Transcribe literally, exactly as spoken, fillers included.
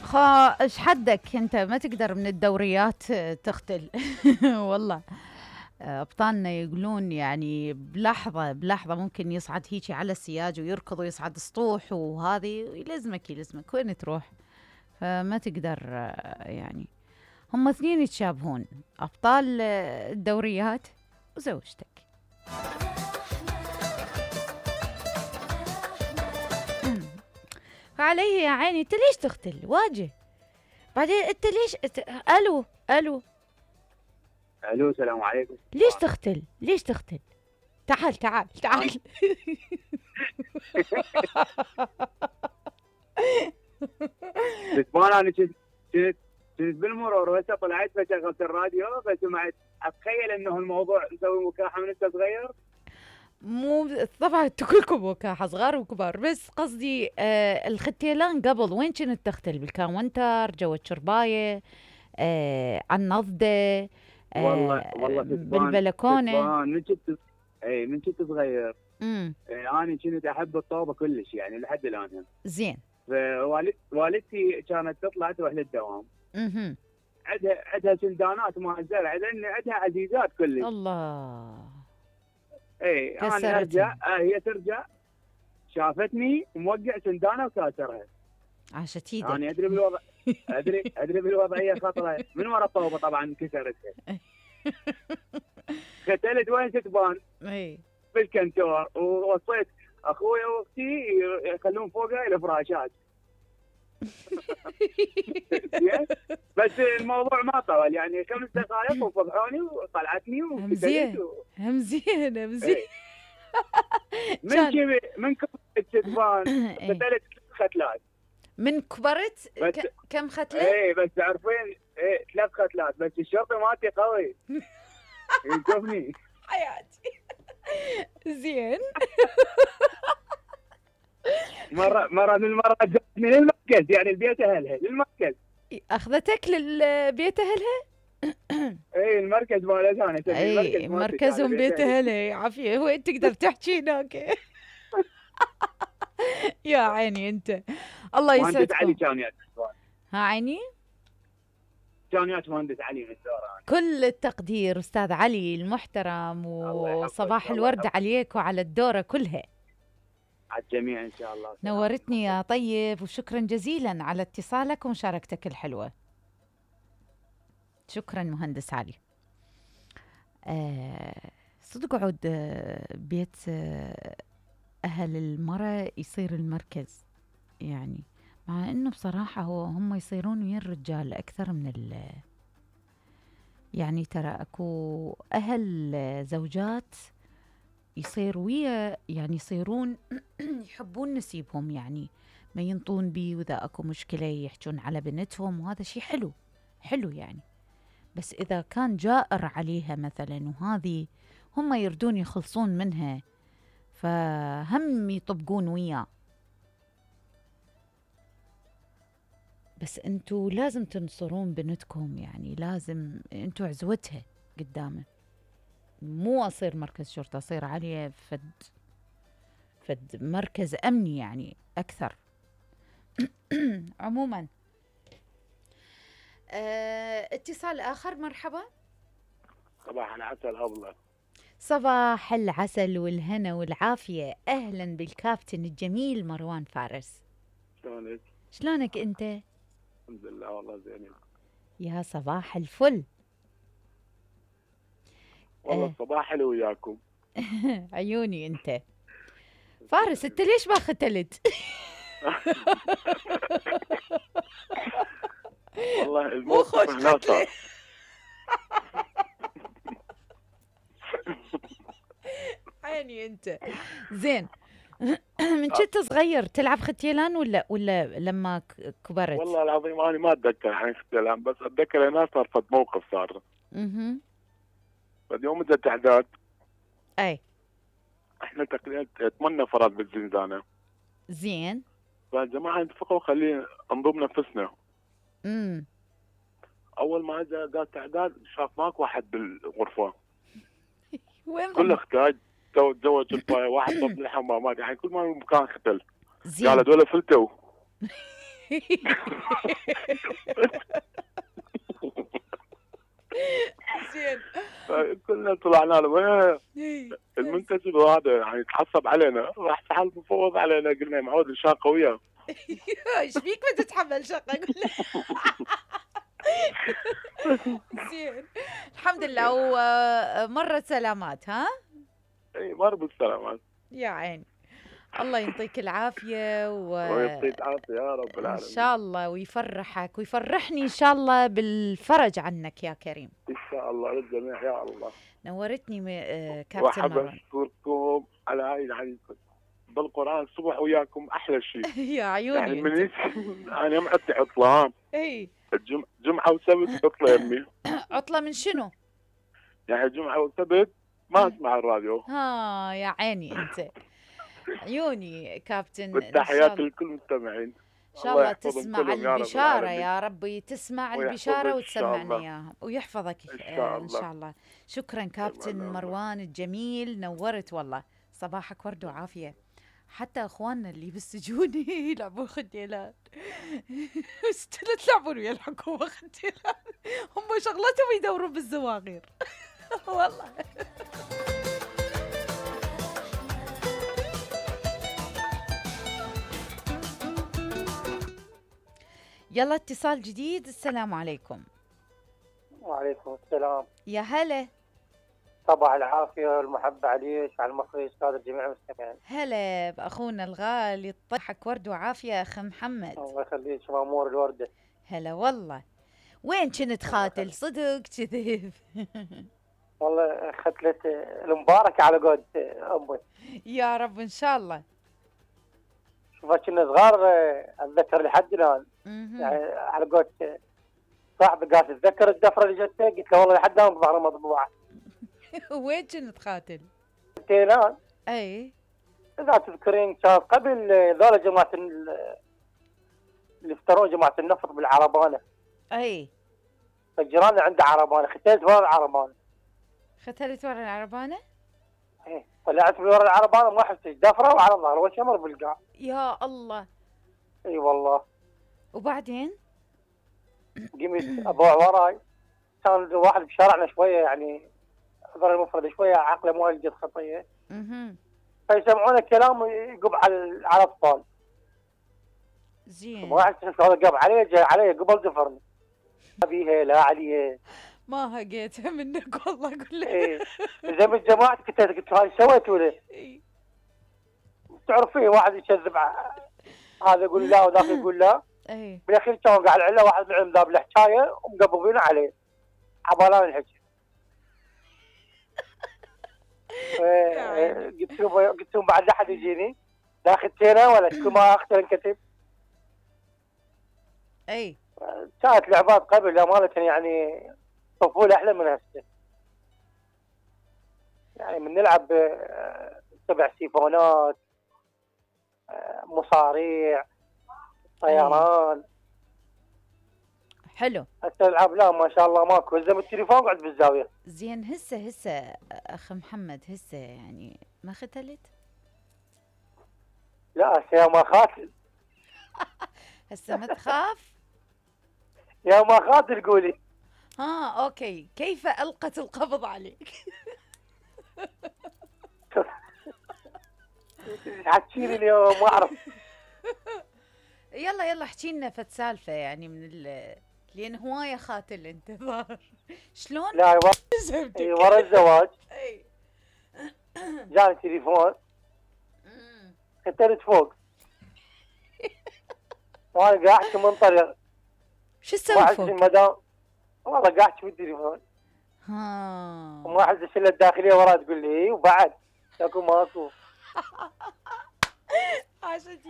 خا ايش حدك انت ما تقدر من الدوريات تختل. والله ابطالنا يقولون يعني بلحظه بلحظه ممكن يصعد هيجي على السياج ويركض ويصعد سطوح، وهذه يلزمك يلزمك وين تروح، فما تقدر يعني. هم اثنين يتشابهون، ابطال الدوريات وزوجتك. فعليه يا عيني انت ليش تختل واجه، بعدين انت ليش ات... الو الو الو السلام عليكم. ليش تختل ليش تختل تعال تعال تعال. بس انا كنت كنت كنت بالمرور هسه طلعت فشغلت الراديو فسمعت اتخيل انه الموضوع نسوي مكاحه من انت صغير. مو طبعا كلكم وكاحة صغار وكبار، بس قصدي آه الختيلان قبل وين كنت تختل؟ بالكاونتر جوا الشرباية، آه على النضدة، والله آه والله كتبان بالبلكونة؟ كتبان من كنت اي من كنت صغير. امم إيه انا كنت احب الطوبه كلش يعني لحد الان. زين. فوالد والدتي كانت تطلع تروح للدوام. اها عندها عندها سندانات مال الزرع لان عندها عزيزات كلش. الله اي انا كسرتها. ارجع آه هي ترجع شافتني موقع سندانه وكاسرها. عاشت ايدك. انا ادري بالوضع ادري ادري بالوضعيه خطره من ورا الطوبه طبعا كسرتها. ختلت وين تبان؟ اي بالكنتور، ووصيت اخوي واختي يخلون فوقها الفراشات. بس الموضوع ما طول يعني خمس دقائق وفضحوني وطلعتني همزين وكتلت. همزين همزين. من كذي من كبرت تبان ختلت ختلات. من كبرت بس ك... كم ختلة؟ ايه بس تعرفين ايه ثلاث ختلات بس الشرطي مالتي قوي. يشوفني حياتي. زين. مرة مرة من المرات جاتني للمركز يعني البيت اهلها للمركز. اخذتك للبيت اهلها؟ ايه المركز مال انا اي مركزهم بيت اهلها عافية، وين تقدر تحكي هناك. يا عيني انت الله مهندس علي يسعدكم. كان يات ها عيني كان يات مهندس علي من الدوران. كل التقدير استاذ علي المحترم، وصباح الورد عليك وعلى الدورة كلها. على الجميع ان شاء الله. نورتني يا طيب، وشكرا جزيلا على اتصالك ومشاركتك الحلوة. شكرا مهندس علي. آه صدق عود آه بيت آه أهل المرأة يصير المركز، يعني مع إنه بصراحة هو هم يصيرون ويا الرجال أكثر من ال يعني ترى أكو أهل زوجات يصير ويا يعني يصيرون يحبون نسيبهم، يعني ما ينطون بي، وإذا أكو مشكلة يحجون على بنتهم، وهذا شيء حلو حلو يعني. بس إذا كان جائر عليها مثلا وهذه هم يردون يخلصون منها، فهم يطبقون وياه. بس انتو لازم تنصرون بنتكم، يعني لازم انتو عزوتها قدامه، مو اصير مركز شرطة، اصير عليه فد فد مركز امني يعني اكثر. عموما اه اتصال اخر. مرحبا. صباح العسل أبلة. صباح العسل والهنا والعافية، اهلا بالكابتن الجميل مروان فارس. شلونك؟ شلونك انت؟ الحمد لله والله زين. يا صباح الفل. والله آه. الصباح حلو وياكم. عيوني انت. فارس انت ليش ما ختلت؟ والله الموقف هنا صار. عيني انت. زين. من كنت صغير تلعب ختيلان ولا ولا لما ك- كبرت؟ والله العظيم انا ما اتذكر الحين ختلان، بس اتذكر هنا صار فد موقف صار. اها فد يوم اجت احداث اي احنا تقريبا ثمان نفرات بالزنزانه. زين. فالجماعه اتفقوا خلينا نضم نفسنا. امم اول ما اجى قال تعداد شاف ماك واحد بالغرفه وين كله ضم؟ اختاج تو تزوج الباي واحد طب الحمامات يعني كل ما المكان ختل. زين. قال هذول فلتوا. زين. كلنا طلعنا له وين إي. المنتسب هذا يعني تحسب علينا، راح سحب مفوض علينا، قلنا معود الشاقه وياه. ايش فيك ما تتحمل شقة؟ قول له. زين. الحمد لله، ومرة سلامات. ها اي مر بالسلامات. يا عيني، الله يعطيك العافية ويعطيك وإن عافيه يا رب العالمين. شاء الله، ويفرحك ويفرحني إن شاء الله بالفرج عنك يا كريم. ان شاء الله للجميع يا الله. نورتني م- آه، كابتن وحاب مروان. اشكركم على هاي يعني بالقران الصبح وياكم احلى شيء. يا يعني عيوني من انت. انا معطي عطله، اي الجم... جمعه وسبت عطله يمي. عطلة من شنو؟ يعني جمعه وسبت ما اسمع الراديو. ها يا عيني انت، عيوني كابتن. ان شاء والتحيات الله، لكل المستمعين. ان شاء الله الله يحفظهم تسمع كلهم يا رب البشارة العالمين. يا ربي، تسمع ويحفظك البشارة ان شاء وتسمعني الله. اياها ويحفظك ان آه، شاء ان الله. شاء الله. شكرا كابتن الله. مروان الجميل، نورت والله. صباحك ورد وعافية. حتى اخواننا اللي بالسجون يلعبون خديلات. لا تلعبون ويا الحكومة خديلات، هم شغلتهم يدورون بالزواغير. والله. يلا اتصال جديد. السلام عليكم. وعليكم السلام. يا هلا. صباح العافية والمحبة عليك وعلى المصري أستاذ الجميع المستمعين. هلا بأخونا الغالي، طحك ورد وعافية أخ محمد. الله يخليك مأمور الوردة. هلا والله. وين كنت خاتل؟ صدق كذب؟ والله ختلة المباركة على قد أمي. يا رب إن شاء الله. شوفها كنا صغار أتذكر لحد الآن، مهم. يعني على قد صاحبي قال تتذكر الدفرة اللي جت، قلت له والله لحد الآن ظهره مطبوعة. وين كنت خاتل؟ الان أي إذا تذكرين كان قبل ذولا جماعة ال- اللي افترون جماعة النفط بالعربانة، أي فجيراننا عنده عربانة، ختلت ورا العربانة. ختلت ورا العربانة؟ إيه، طلعت من ورا العربانة ما حسيت دفرة وعلى الظهر وشمر بالقاع. يا الله. اي والله. وبعدين؟ قمت ابوع وراي، كان واحد بشارعنا شويه يعني حضر المفرد شويه عقله مو هالقد خطيه، اها فيسمعونه كلام يقب على على الاطفال. زين. واحد هذا قب علي جاي علي قبل زفرني. ابيها لا عليه. ما هقيتها منك والله، اقول لك. ايه زي من جماعه قلت قلت هاي سويتوا له؟ إيه. تعرفين واحد يكذب ع- هذا يقول لا وذاك يقول لا، اي بالاخير كان قاعد عليه واحد منهم ذاب الحكايه ومقبضين عليه عبالان الحكي. ف- قلت لهم قلت لهم بعد لا احد يجيني لا اختينا ولا كل ما اختر انكتب. اي كانت لعبات قبل امانه يعني طفوله احلى من هسه. يعني من نلعب آه، سبع سيفونات، آه، مصاريع، طيران. حلو. هسه الالعاب لا ما شاء الله ماكو، هزم التليفون قعد بالزاويه. زين هسه هسه اخ محمد، هسه يعني ما ختلت؟ لا هسه يا ما خاطر، هسه ما تخاف؟ يا ما خاطر قولي. ها اوكي، كيف القت القبض عليك؟ حكيني اليوم ما اعرف. يلا يلا احكي لنا فد سالفه يعني من ال لان هوايه خاتل انت ظاهر. شلون؟ لا ورا زهمتك. إي، ورا الزواج اي جاني تليفون أمم. ختلت فوق وانا قاعد من طريق شو ما تسوي احس فوق؟ المدام، والله قاعد في التليفون ها وما احس الشله الداخليه ورا تقول لي إي، وبعد اكو ماكو. عاشت